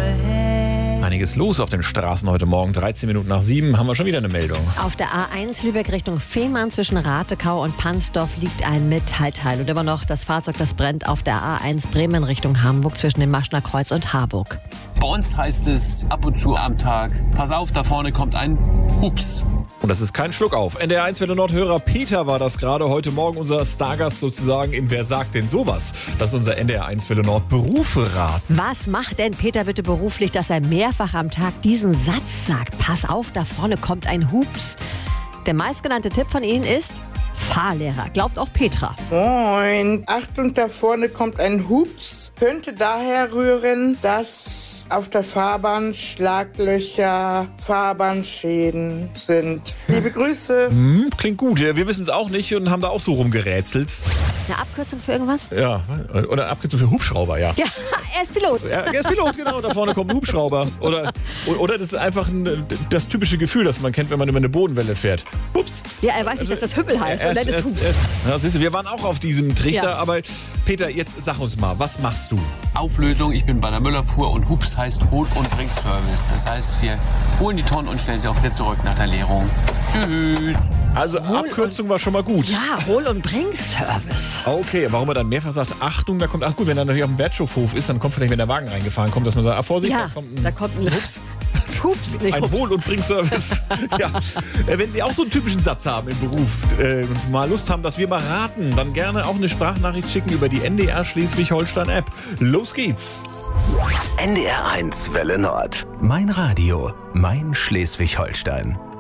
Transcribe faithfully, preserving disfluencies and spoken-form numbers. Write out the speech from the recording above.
Einiges los auf den Straßen heute Morgen. dreizehn Minuten nach sieben haben wir schon wieder eine Meldung. Auf der A eins Lübeck Richtung Fehmarn zwischen Ratekau und Pansdorf liegt ein Metallteil. Und immer noch das Fahrzeug, das brennt auf der A eins Bremen Richtung Hamburg zwischen dem Maschner Kreuz und Harburg. Bei uns heißt es ab und zu am Tag, pass auf, da vorne kommt ein Hups. Und das ist kein Schluck auf. N D R eins Welle Nord-Hörer Peter war das gerade heute Morgen, unser Stargast sozusagen in Wer sagt denn sowas? Das ist unser N D R eins Welle Nord Berufe-Rat. Was macht denn Peter bitte beruflich, dass er mehrfach am Tag diesen Satz sagt? Pass auf, da vorne kommt ein Hups. Der meistgenannte Tipp von Ihnen ist Fahrlehrer. Glaubt auch Petra. Moin. Achtung, da vorne kommt ein Hups. Könnte daher rühren, dass auf der Fahrbahn Schlaglöcher, Fahrbahnschäden sind. Liebe Grüße. Hm, klingt gut. Wir wissen es auch nicht und haben da auch so rumgerätselt. Eine Abkürzung für irgendwas? Ja, oder Abkürzung für Hubschrauber, ja. Ja, er ist Pilot. Ja, er ist Pilot, genau. Da vorne kommt ein Hubschrauber. Oder, oder das ist einfach ein, das typische Gefühl, das man kennt, wenn man über eine Bodenwelle fährt. Hups. Ja, er weiß nicht, dass das Hüppel heißt. Erst, und dann ist Hups. erst, ja, siehst du, wir waren auch auf diesem Trichter, Ja. aber Peter, jetzt sag uns mal, was machst du? Auflösung, ich bin bei der Müllerfuhr und Hups heißt Hol- und Bringservice. Das heißt, wir holen die Tonnen und stellen sie auch wieder zurück nach der Leerung. Tschüss. Also Hol- Abkürzung war schon mal gut. Ja, Hol- und Bring-Service. Okay, warum er dann mehrfach sagt, Achtung, da kommt, ach gut, wenn er natürlich auf dem Wertstoffhof ist, dann kommt vielleicht, wenn der Wagen reingefahren kommt, dass man sagt, ah, Vorsicht, Ja, da kommt ein, da kommt ein Hups. Hups, nicht Ein Hups. Hol- und Bringservice. Ja. Äh, Wenn Sie auch so einen typischen Satz haben im Beruf äh, und mal Lust haben, dass wir mal raten, dann gerne auch eine Sprachnachricht schicken über die N D R Schleswig-Holstein-App. Los geht's! N D R eins Welle Nord. Mein Radio, mein Schleswig-Holstein.